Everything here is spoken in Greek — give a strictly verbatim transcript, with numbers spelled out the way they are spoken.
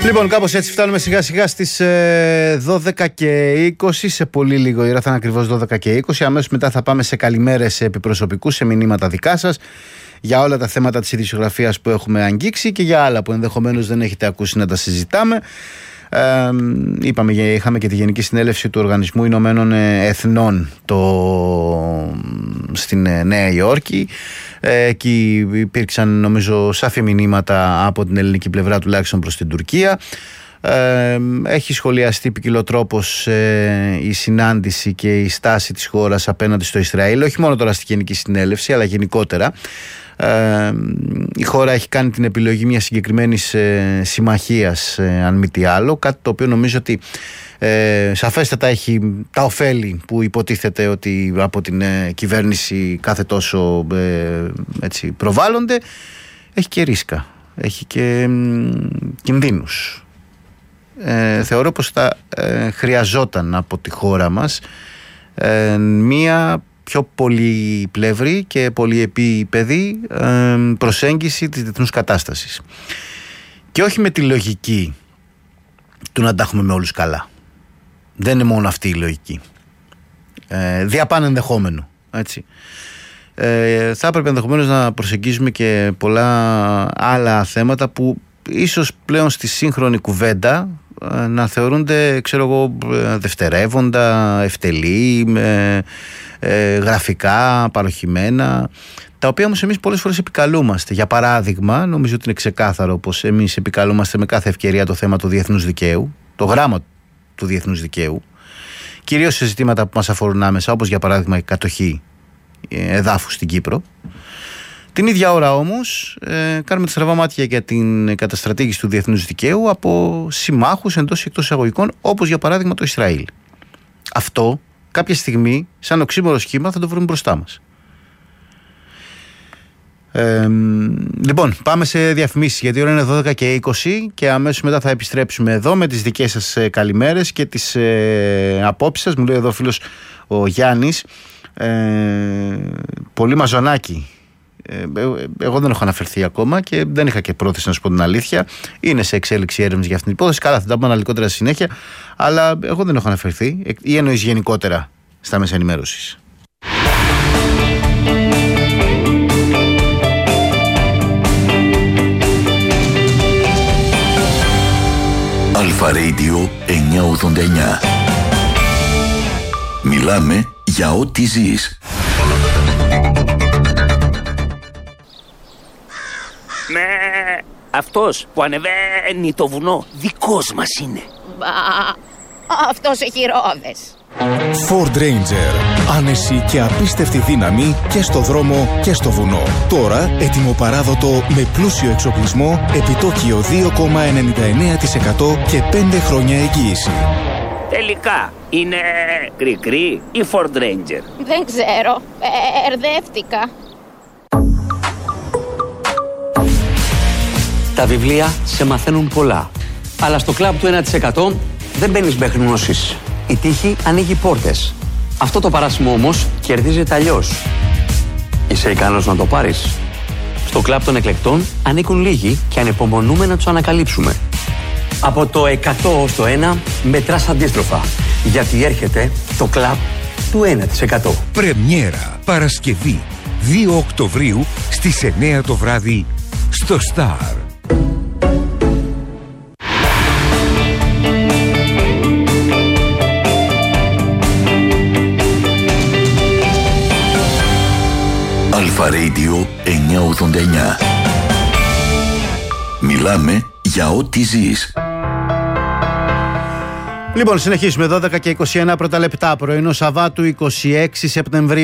Λοιπόν, κάπως έτσι φτάνουμε σιγά σιγά στις ε, δώδεκα και είκοσι. Σε πολύ λίγο η ώρα θα είναι ακριβώς δώδεκα και είκοσι. Αμέσως μετά θα πάμε σε καλημέρες επιπροσωπικούς, σε μηνύματα δικά σας για όλα τα θέματα της ειδησιογραφίας που έχουμε αγγίξει και για άλλα που ενδεχομένως δεν έχετε ακούσει να τα συζητάμε. Ε, είπαμε, είχαμε και τη Γενική Συνέλευση του Οργανισμού Ηνωμένων Εθνών το, στην Νέα Υόρκη. Ε, εκεί υπήρξαν νομίζω σαφή μηνύματα από την ελληνική πλευρά, τουλάχιστον προς την Τουρκία. Ε, έχει σχολιαστεί ποικιλοτρόπως ε, η συνάντηση και η στάση της χώρας απέναντι στο Ισραήλ, όχι μόνο τώρα στη Γενική Συνέλευση αλλά γενικότερα. Ε, η χώρα έχει κάνει την επιλογή μιας συγκεκριμένης ε, συμμαχίας, ε, αν μη τι άλλο, κάτι το οποίο νομίζω ότι ε, σαφέστατα έχει τα ωφέλη που υποτίθεται ότι από την ε, κυβέρνηση κάθε τόσο ε, έτσι, προβάλλονται. Έχει και ρίσκα, έχει και ε, κινδύνους. Ε, θεωρώ πως θα ε, χρειαζόταν από τη χώρα μας ε, μία πιο πολυπλευρή και πολυεπίπεδη ε, προσέγγιση της διεθνούς κατάστασης. Και όχι με τη λογική του να τα έχουμε με όλους καλά. Δεν είναι μόνο αυτή η λογική. Ε, διαπάνε ενδεχόμενο. Έτσι. Ε, θα έπρεπε ενδεχομένως να προσεγγίζουμε και πολλά άλλα θέματα που ίσως πλέον στη σύγχρονη κουβέντα ε, να θεωρούνται, ξέρω εγώ, δευτερεύοντα, ευτελή, ε, ε, γραφικά, παροχημένα, τα οποία όμως εμείς πολλές φορές επικαλούμαστε. Για παράδειγμα, νομίζω ότι είναι ξεκάθαρο πως εμείς επικαλούμαστε με κάθε ευκαιρία το θέμα του διεθνούς δικαίου, το γράμμα του διεθνούς δικαίου, κυρίως σε ζητήματα που μας αφορούν άμεσα, όπως για παράδειγμα η κατοχή εδάφους στην Κύπρο. Την ίδια ώρα όμως ε, κάνουμε τα στραβά μάτια για την καταστρατήγηση του διεθνούς δικαίου από συμμάχους εντός και εκτός εισαγωγικών, όπως για παράδειγμα το Ισραήλ. Αυτό κάποια στιγμή, σαν οξύμορο σχήμα, θα το βρούμε μπροστά μας. Ε, λοιπόν, πάμε σε διαφημίσεις, γιατί η ώρα είναι δώδεκα και είκοσι και αμέσως μετά θα επιστρέψουμε εδώ με τις δικές σας ε, καλημέρες και τις ε, απόψεις σας. Μου λέει εδώ ο φίλος ο Γιάννης, ε, πολύ μαζονάκι. Ε, εγώ δεν έχω αναφερθεί ακόμα και δεν είχα και πρόθεση να σου πω την αλήθεια. Είναι σε εξέλιξη έρευνες για αυτήν την υπόθεση. Καλά, θα τα πούμε αναλυτικότερα στη συνέχεια. Αλλά εγώ δεν έχω αναφερθεί. Ή εννοείς γενικότερα στα μέσα ενημέρωσης? Αλφα Radio εννιακόσια ογδόντα εννιά. Μιλάμε για ό,τι ζεις. Με αυτός που ανεβαίνει το βουνό δικός μας είναι. Μπα, αυτός έχει ρόδες. Ford Ranger. Άνεση και απίστευτη δύναμη και στο δρόμο και στο βουνό. Τώρα ετοιμοπαράδοτο με πλούσιο εξοπλισμό, επιτόκιο δύο κόμμα ενενήντα εννέα τοις εκατό και πέντε χρόνια εγγύηση. Τελικά είναι κρικρί ή Ford Ranger? Δεν ξέρω, ερδεύτηκα. Τα βιβλία σε μαθαίνουν πολλά. Αλλά στο κλαμπ του ένα τοις εκατό δεν μπαίνεις με γνώσεις. Η τύχη ανοίγει πόρτες. Αυτό το παράσημο όμως κερδίζεται αλλιώς. Είσαι ικανός να το πάρεις? Στο κλαμπ των εκλεκτών ανήκουν λίγοι και ανυπομονούμε να τους ανακαλύψουμε. Από το εκατό ως το ένα μετράς αντίστροφα. Γιατί έρχεται το κλαμπ του ένα τοις εκατό. Πρεμιέρα Παρασκευή δύο Οκτωβρίου στις εννέα το βράδυ στο Star. Αλφα Radio εννιακόσια ογδόντα εννιά. Μιλάμε για ό,τι ζεις. Λοιπόν, συνεχίζουμε. Δώδεκα και είκοσι ένα πρώτα λεπτά, πρωινό Σαββάτου είκοσι έξι Σεπτεμβρίου.